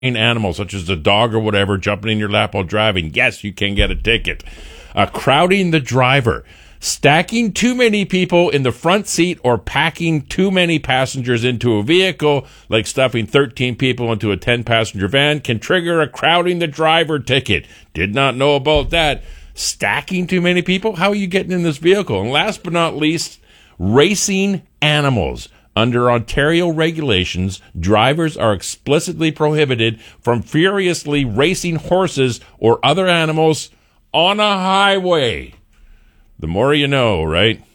animal, such as a dog or whatever, jumping in your lap while driving, yes, you can get a ticket. Crowding the driver. Stacking too many people in the front seat or packing too many passengers into a vehicle, like stuffing 13 people into a 10-passenger van, can trigger a crowding the driver ticket. Did not know about that. Stacking too many people? How are you getting in this vehicle? And last but not least, racing animals. Under Ontario regulations, drivers are explicitly prohibited from furiously racing horses or other animals on a highway. The more you know, right?